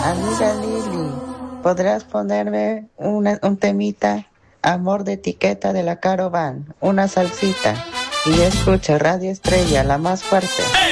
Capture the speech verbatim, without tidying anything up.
Amiga Lili, ¿podrás ponerme una- un temita? Amor de etiqueta de la Caro Van, una salsita. Y escucha Radio Estrella, la más fuerte.